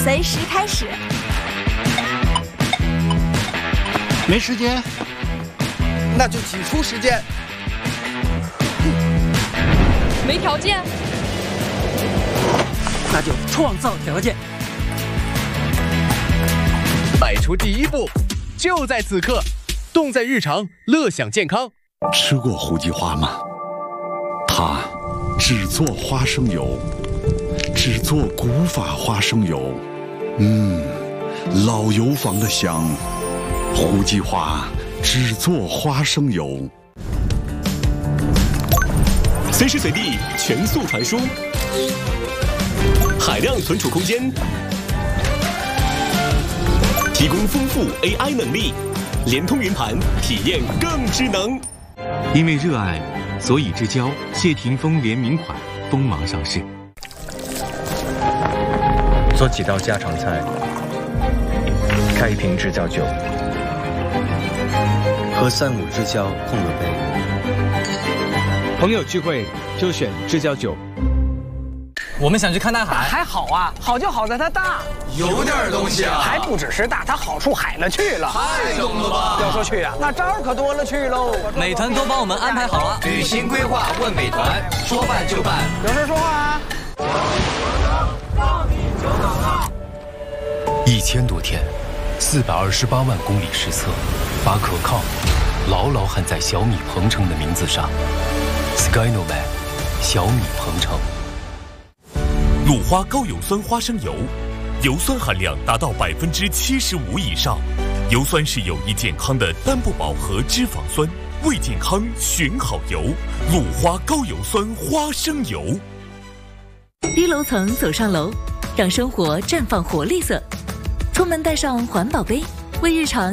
随时开始。 没时间， 那就挤出时间。 没条件， 那就创造条件。 迈出第一步，就在此刻，动在日常，乐享健康。 吃过胡记花吗？它只做花生油，只做古法花生油。老油坊的香，胡记花只做花生油。 随时随地全速传输，海量存储空间，提供丰富 AI 能力，联通云盘，体验更智能。 因为热爱，所以之交谢霆锋联名款锋芒上市。 做几道家常菜，开一瓶知交酒，和3、5知交碰个杯。朋友聚会就选知交酒。 我们想去看大海， 还好啊，好就好在它大， 有点东西啊， 还不只是大，它好处海了去了。 太懂了吧？ 要说去啊，那招可多了去喽。 美团都帮我们安排好了， 旅行规划问美团，说办就办。 有事说话啊。 1000多天，428万公里实测，把可靠牢牢焊在小米鹏程的名字上。Skynoman， 小米鹏程。 鲁花高油酸花生油，油酸含量达到75%以上，油酸是有益健康的单不饱和脂肪酸，为健康选好油。鲁花高油酸花生油。 低楼层走上楼，让生活绽放活力色。出门带上环保杯，为日常